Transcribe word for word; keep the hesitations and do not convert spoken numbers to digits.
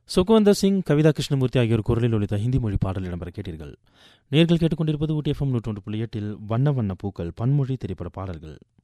சுக்வந்தர் சிங், கவிதா கிருஷ்ணமூர்த்தி ஆகியோர் குரலில் ஒலித்த ஹிந்தி மொழி பாடல் இடம்பெற கேட்டீர்கள். நேர்கள் கேட்டுக்கொண்டிருப்பது ஊட்டி எஃப்எம் நூற்றொன்று புள்ளி எட்டில் வண்ண வண்ண பூக்கள் பன்மொழி திரைப்பட பாடல்கள்.